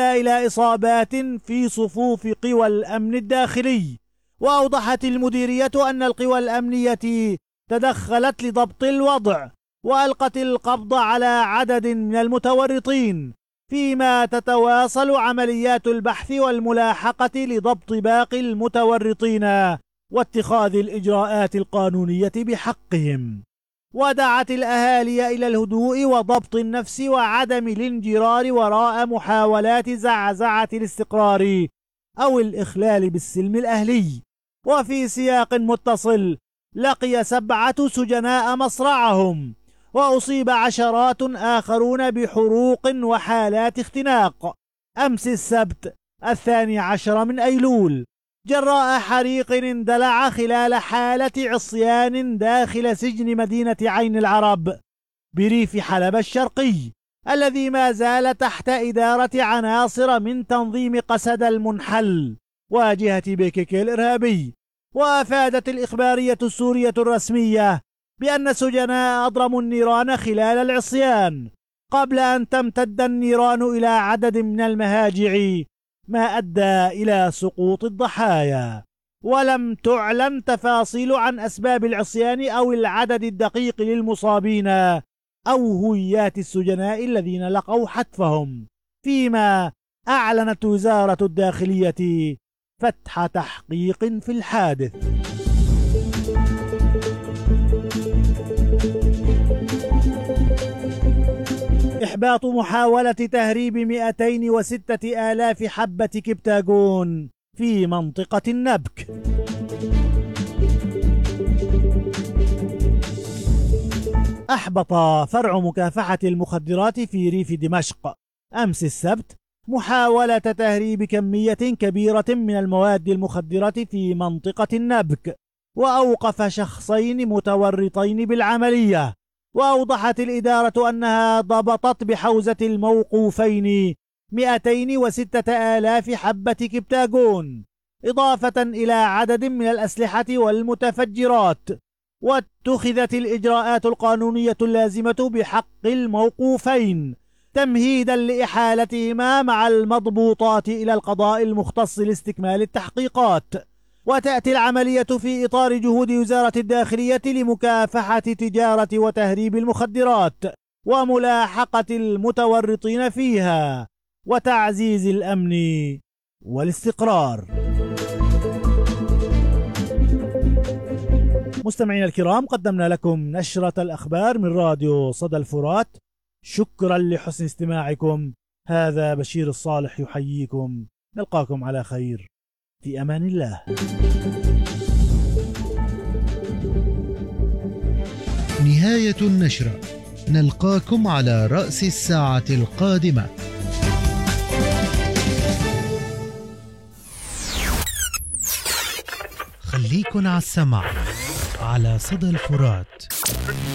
إلى إصابات في صفوف قوى الأمن الداخلي. وأوضحت المديرية أن القوى الأمنية تدخلت لضبط الوضع وألقت القبض على عدد من المتورطين، فيما تتواصل عمليات البحث والملاحقة لضبط باقي المتورطين واتخاذ الإجراءات القانونية بحقهم. ودعت الأهالي إلى الهدوء وضبط النفس وعدم الانجرار وراء محاولات زعزعة الاستقرار أو الإخلال بالسلم الأهلي. وفي سياق متصل، لقي 7 سجناء مصرعهم، وأصيب عشرات آخرون بحروق وحالات اختناق أمس السبت 12 من أيلول جراء حريق اندلع خلال حالة عصيان داخل سجن مدينة عين العرب بريف حلب الشرقي، الذي ما زال تحت إدارة عناصر من تنظيم قسد المنحل وجهة بيكيكي الإرهابي. وأفادت الإخبارية السورية الرسمية بأن السجناء أضرموا النيران خلال العصيان قبل أن تمتد النيران إلى عدد من المهاجع، ما أدى إلى سقوط الضحايا. ولم تعلن تفاصيل عن أسباب العصيان أو العدد الدقيق للمصابين أو هويات السجناء الذين لقوا حتفهم، فيما أعلنت وزارة الداخلية فتح تحقيق في الحادث. إحباط محاولة تهريب 206,000 حبة كبتاغون في منطقة النبك. أحبط فرع مكافحة المخدرات في ريف دمشق أمس السبت محاولة تهريب كمية كبيرة من المواد المخدرة في منطقة النبك، وأوقف شخصين متورطين بالعملية. وأوضحت الإدارة أنها ضبطت بحوزة الموقوفين 206,000 حبة كبتاغون، إضافة إلى عدد من الأسلحة والمتفجرات. واتخذت الإجراءات القانونية اللازمة بحق الموقوفين تمهيدا لإحالتهما مع المضبوطات إلى القضاء المختص لاستكمال التحقيقات. وتأتي العملية في إطار جهود وزارة الداخلية لمكافحة تجارة وتهريب المخدرات وملاحقة المتورطين فيها وتعزيز الأمن والاستقرار. مستمعينا الكرام، قدمنا لكم نشرة الأخبار من راديو صدى الفرات. شكرا لحسن استماعكم. هذا بشير الصالح يحييكم. نلقاكم على خير، في أمان الله. نهاية النشرة، نلقاكم على رأس الساعة القادمة. خليكن على السمع على صدى الفرات.